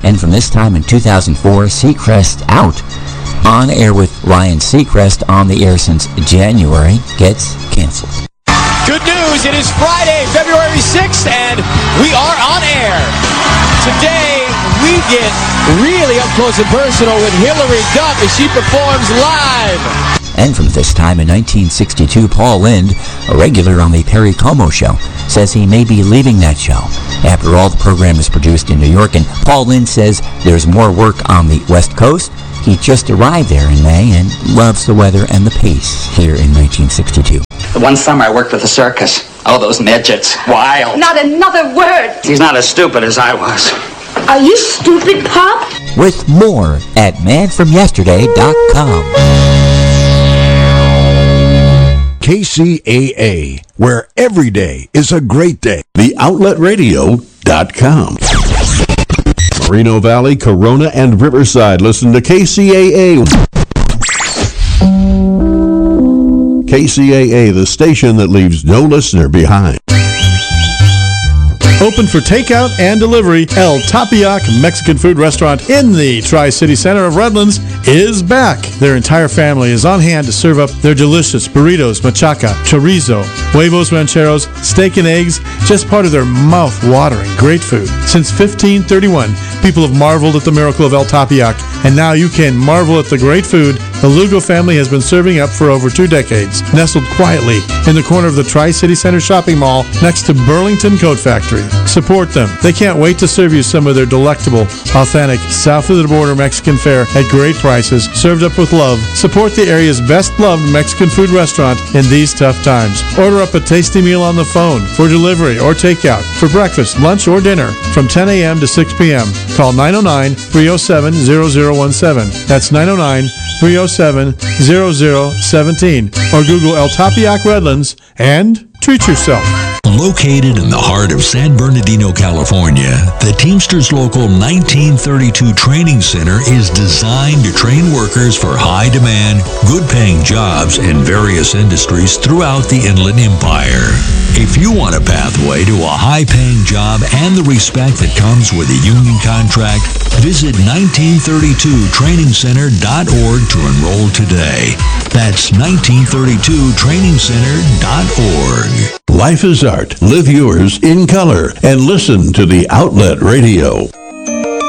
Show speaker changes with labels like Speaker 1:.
Speaker 1: And from this time in 2004, Seacrest out. On air with Ryan Seacrest, on the air since January, gets canceled.
Speaker 2: Good news, it is Friday, February 6th, and we are on air. Today, we get really up close and personal with Hillary Duff as she performs live.
Speaker 1: And from this time in 1962, Paul Lynde, a regular on the Perry Como Show, says he may be leaving that show. After all, the program is produced in New York, and Paul Lynde says there's more work on the West Coast. He just arrived there in May and loves the weather and the pace here in 1962.
Speaker 3: One summer I worked with a circus. Oh, those midgets. Wild.
Speaker 4: Not another word.
Speaker 3: He's not as stupid as I was.
Speaker 4: Are you stupid, Pop?
Speaker 1: With more at manfromyesterday.com.
Speaker 5: KCAA, where every day is a great day. TheOutletRadio.com. Moreno Valley, Corona, and Riverside. Listen to KCAA. KCAA, the station that leaves no listener behind.
Speaker 6: Open for takeout and delivery, El Tapiac Mexican food restaurant in the Tri-City Center of Redlands is back. Their entire family is on hand to serve up their delicious burritos, machaca, chorizo, huevos rancheros, steak and eggs, just part of their mouth-watering great food. Since 1531, people have marveled at the miracle of El Tapiac, and now you can marvel at the great food the Lugo family has been serving up for over 2 decades, nestled quietly in the corner of the Tri-City Center shopping mall next to Burlington Coat Factory. Support them. They can't wait to serve you some of their delectable, authentic, south-of-the-border Mexican fare at great prices, served up with love. Support the area's best-loved Mexican food restaurant in these tough times. Order up a tasty meal on the phone for delivery or takeout for breakfast, lunch, or dinner from 10 a.m. to 6 p.m. Call 909-307-0017. That's 909-307-0017. Or Google El Tapiac Redlands and treat yourself.
Speaker 7: Located in the heart of San Bernardino, California, the Teamsters Local 1932 Training Center is designed to train workers for high-demand, good-paying jobs in various industries throughout the Inland Empire. If you want a pathway to a high-paying job and the respect that comes with a union contract, visit 1932trainingcenter.org to enroll today. That's 1932trainingcenter.org.
Speaker 5: Life is art. Live yours in color and listen to the Outlet Radio.